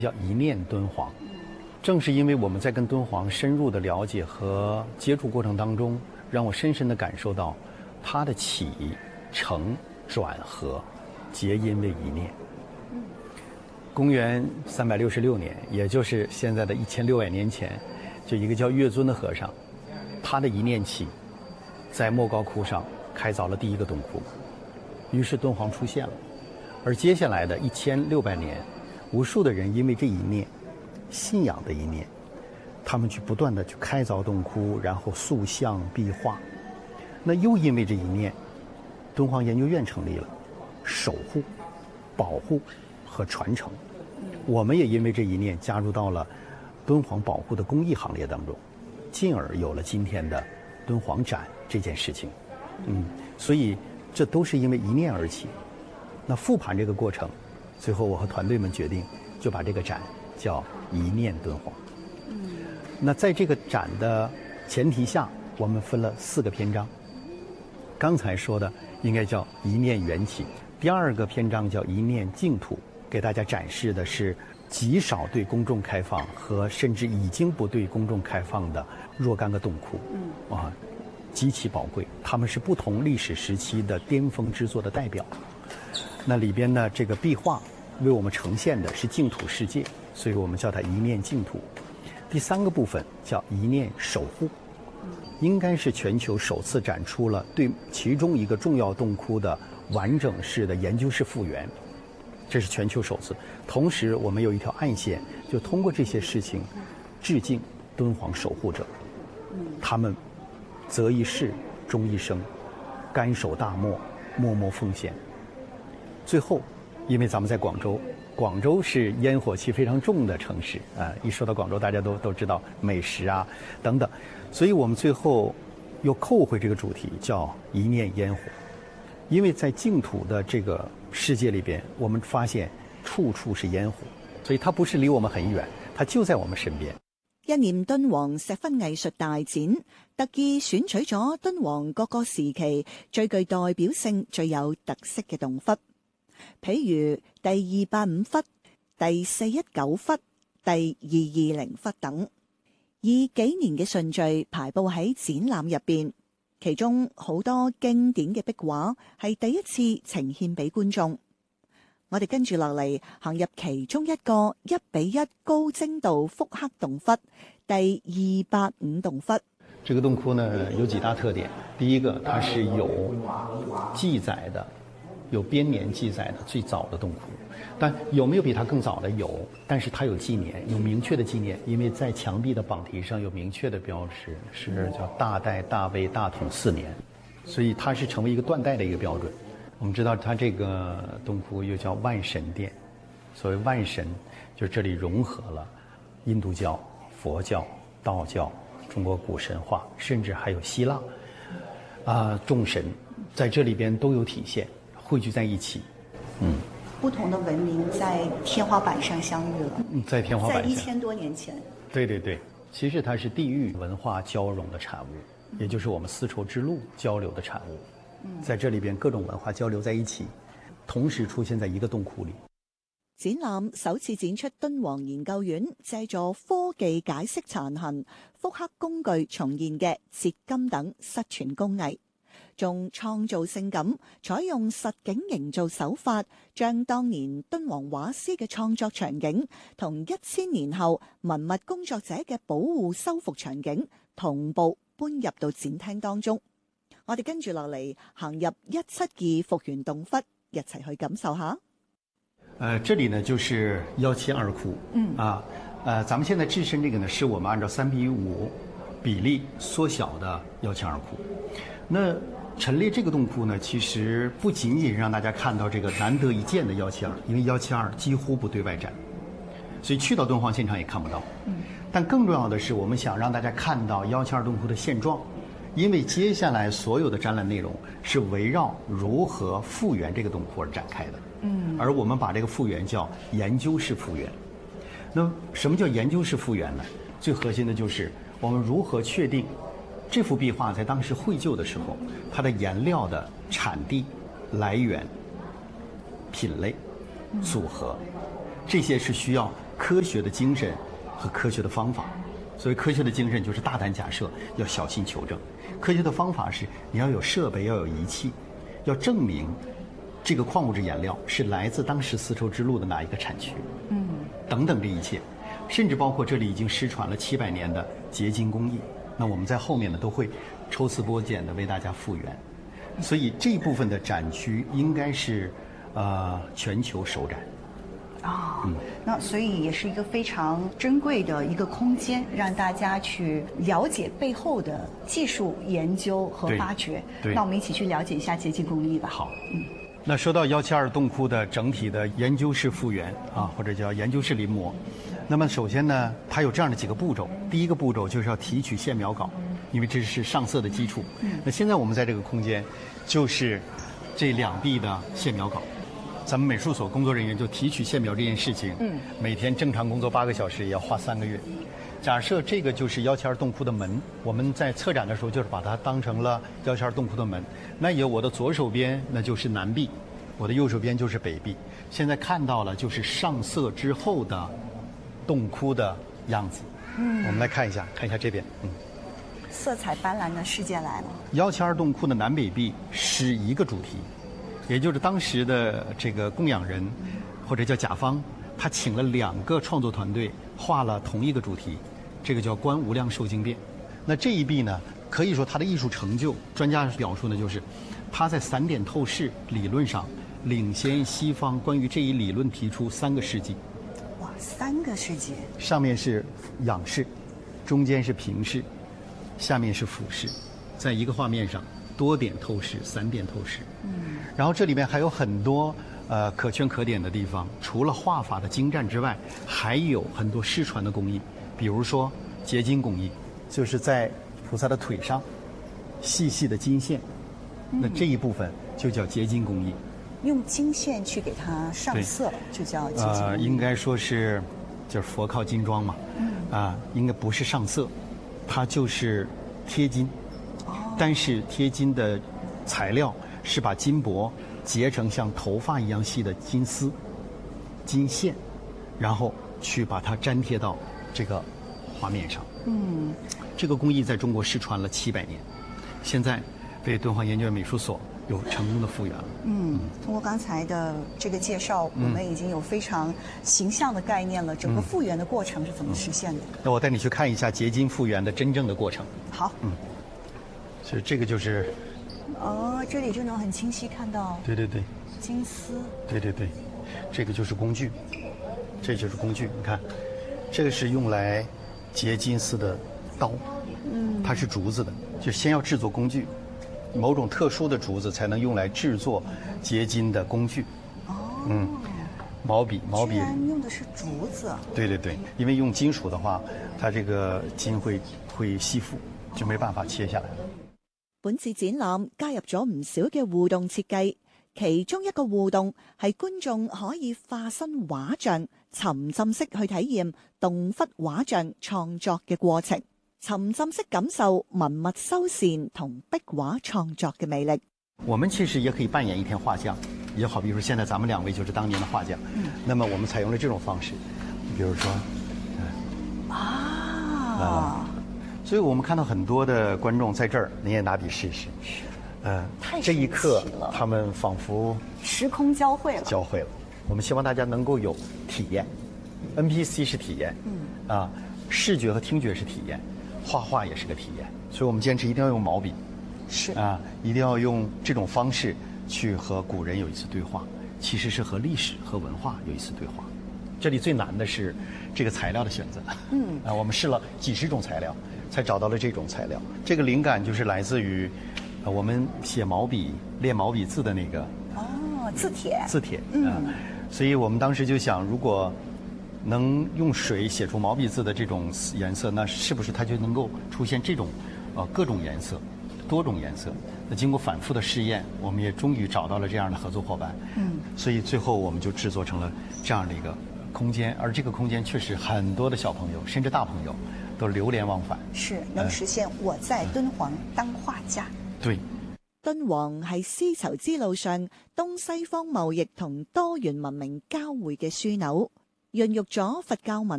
叫一念敦煌。正是因为我们在跟敦煌深入的了解和接触过程当中，让我深深地感受到它的起承转合皆因为一念。公元366年，也就是现在的1600年前，就一个叫月尊的和尚，他的一念起，在莫高窟上开凿了第一个洞窟，于是敦煌出现了。而接下来的1600年，无数的人因为这一念，信仰的一念，他们去不断地去开凿洞窟，然后塑像壁画。那又因为这一念，敦煌研究院成立了，守护、保护和传承。我们也因为这一念加入到了敦煌保护的公益行列当中，进而有了今天的敦煌展这件事情。所以这都是因为一念而起。那复盘这个过程，最后我和团队们决定就把这个展叫一念敦煌。那在这个展的前提下，我们分了4个篇章。刚才说的应该叫一念缘起，第2个篇章叫一念净土，给大家展示的是极少对公众开放和甚至已经不对公众开放的若干个洞窟，极其宝贵，他们是不同历史时期的巅峰之作的代表。那里边呢，这个壁画为我们呈现的是净土世界，所以我们叫它一念净土。第3个部分叫一念守护，应该是全球首次展出了对其中一个重要洞窟的完整式的研究式复原，这是全球首次。同时我们有一条暗线，就通过这些事情致敬敦煌守护者，他们择一事终一生，甘守大漠，默默奉献。最后，因为咱们在广州，广州是烟火气非常重的城市啊，一说到广州，大家都知道美食啊等等，所以我们最后又扣回这个主题，叫一念烟火。因为在净土的这个世界里边，我们发现处处是烟火，所以它不是离我们很远，它就在我们身边。 一念敦煌石窟藝術大展特意選取咗敦煌各個時期最具代表性、最有特色嘅洞窟，譬如第285窟、第419窟、第220窟等，以幾年嘅順序排佈喺展覽入邊。其中好多經典嘅壁畫係第一次呈現俾觀眾。我哋跟住落嚟行入其中一個1:1高精度複刻洞窟，第285洞窟。 这个洞窟呢有几大特点，第一个，它是有记载的，有编年记载的最早的洞窟。但有没有比它更早的？有，但是它有纪年，有明确的纪年，因为在墙壁的榜题上有明确的标识，是叫大代大魏大统4年，所以它是成为一个断代的一个标准。我们知道它这个洞窟又叫万神殿，所谓万神，就是这里融合了印度教、佛教、道教、中国古神话，甚至还有希腊众神在这里边都有体现，汇聚在一起。 不同的文明在天花板上相遇了， 在天花板上， 在1000多年前。 对对对，其实它是地域文化交融的产物，也就是我们丝绸之路交流的产物。在這裏邊各種文化交流在一起，同時出現在一個洞窟裏。 展覽首次展出敦煌研究院借助科技解釋殘痕、複刻工具重現嘅折金等失傳工藝，仲創造性咁採用實景營造手法，將當年敦煌畫師嘅創作場景同1000年後文物工作者嘅保護修復場景同步搬入到展廳當中。我哋跟住落嚟行入172復原洞窟，一齊去感受下。 這裡呢就是172窟。咱們現在置身這個呢，是我們按照3:5比例縮小的172窟。那陳列這個洞窟呢，其實不僅僅讓大家看到這個難得一見的172，因為172幾乎不對外展，所以去到敦煌現場也看不到。但更重要的是，我們想讓大家看到172洞窟的現狀。因為接下來所有的展覽內容是圍繞如何復原這個洞窟而展開的，而我們把這個復原叫研究式復原。那什麼叫研究式復原呢？最核心的就是我們如何確定這幅壁畫在當時繪就的時候，它的顏料的產地、來源、品類、組合，這些是需要科学的精神和科学的方法。所谓科学的精神就是大胆假设，要小心求证；科学的方法是你要有设备，要有仪器，要证明这个矿物质颜料是来自当时丝绸之路的哪一个产区，等等这一切，甚至包括这里已经失传了700年的结晶工艺。那我们在后面呢都会抽丝剥茧的为大家复原。所以这一部分的展区应该是全球首展。 那所以也是一个非常珍贵的一个空间，让大家去了解背后的技术研究和发掘。 对， 那我们一起去了解一下结晶工艺吧。 好，那说到172洞窟的整体的研究式复原或者叫研究式临摹，那么首先呢，它有这样的几个步骤。第一个步骤就是要提取线描稿，因为这是上色的基础。那现在我们在这个空间，就是这2壁的线描稿。咱们美术所工作人员就提取线描这件事情，每天正常工作8个小时，也要花3个月。假设这个就是172洞窟的门，我们在策展的时候就是把它当成了172洞窟的门。那有我的左手边那就是南壁，我的右手边就是北壁。现在看到了就是上色之后的洞窟的样子。我们来看一下这边。 色彩斑斓的世界来了。 172洞窟的南北壁是一个主题。也就是当时的这个供养人，或者叫甲方，他请了2个创作团队画了同一个主题，这个叫观无量寿经变。那这一壁呢，可以说它的艺术成就，专家表述呢，就是它在散点透视理论上领先西方关于这一理论提出3个世纪。 哇，3个世纪！ 上面是仰视，中间是平视，下面是俯视，在一个画面上多点透视、散点透视。然后这里面还有很多可圈可点的地方，除了画法的精湛之外，还有很多失传的工艺，比如说结晶工艺，就是在菩萨的腿上细细的金线，那这一部分就叫结晶工艺。 用金线去给它上色，就叫结晶工艺。 应该说是，就是佛靠金装嘛，应该不是上色，它就是贴金，但是贴金的材料是把金箔结成像头发一样细的金丝、金线，然后去把它粘贴到这个画面上。这个工艺在中国失传了700年，现在被敦煌研究院美术所有成功的复原了。 通过刚才的这个介绍，我们已经有非常形象的概念了。整个复原的过程是怎么实现的？ 那我带你去看一下结晶复原的真正的过程。 好。 所以这个就是。 这里就能很清晰看到。 对。 金丝。对， 这个就是工具，这就是工具。你看，这个是用来结金丝的刀，它是竹子的，就先要制作工具，某种特殊的竹子才能用来制作结金的工具。毛笔居然用的是竹子。 对，因为用金属的话，它这个金会吸附，就没办法切下来。 本次展覽加入咗唔少嘅互動設計，其中一個互動係觀眾可以化身畫像，沉浸式去體驗洞窟畫像創作嘅過程，沉浸式感受文物修繕同壁畫創作嘅魅力。 我們其實也可以扮演一天畫匠，也好比如說現在咱們2位就是當年的畫匠，那麼我們採用了這種方式，比如說，所以我們看到很多的觀眾在這兒，你也拿筆試試。這一刻他們仿佛時空交匯了。 我們希望大家能夠有體驗 ，NPC 是體驗，視覺和聽覺是體驗，畫畫也是個體驗。所以我們堅持一定要用毛筆，一定要用這種方式去和古人有一次對話，其實是和歷史和文化有一次對話。這裡最難的是這個材料的選擇。我們試了幾十種材料，才找到了這種材料。這個靈感就是來自於我們寫毛筆、練毛筆字的那個字帖。 所以我們當時就想，如果能用水寫出毛筆字的這種顏色，那是不是它就能夠出現這種各種顏色、多種顏色？那經過反覆的試驗，我們也終於找到了這樣的合作夥伴。所以最後我們就製作成了這樣的一個空間，而這個空間確實很多的小朋友甚至大朋友都流連忘返， 是能實現我在敦煌當畫家。 對， 敦煌係絲綢之路上東西方貿易同多元文明交匯嘅樞紐， 孕育咗佛教文